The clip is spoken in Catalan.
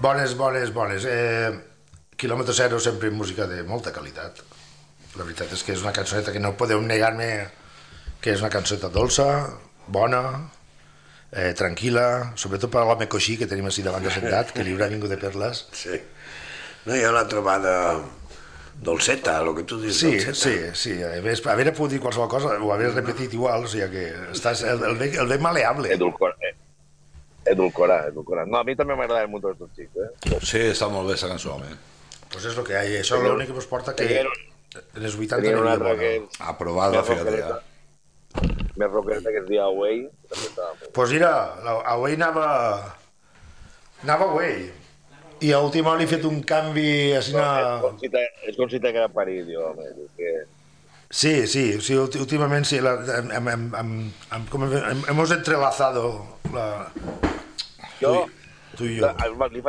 Bones, bones, bones. Quilòmetre zero sempre música de molta qualitat. La veritat és que és una cançoneta que no podeu negar-me que és una cançoneta dolça, bona, tranquil·la, sobretot per a l'home coixí que tenim així davant de sentat, que li haurà vingut de perles. Sí. No, jo l'he trobada dolceta, el que tu dius, Sí, dolceta. sí. Haver pogut dir qualsevol cosa o haver repetit igual, o sigui que estàs el ve maleable. Edulcorar. No, a mi també m'agrada molt els dos xics, Sí, està molt bé, aquesta cançó, home. Pues és el que hi ha, això és l'únic que ens porta que en els 80 Tenien n'hi una havia altra bona. que Aprovada, fíjate, ja. més roqueta que es deia Away, també estava molt. Pues mira, Away anava Away. I a última hora li he fet un canvi així És com si t'haguera parit, jo, home. Sí, últimament sí, hemos entrelazado Jo, tu i jo. li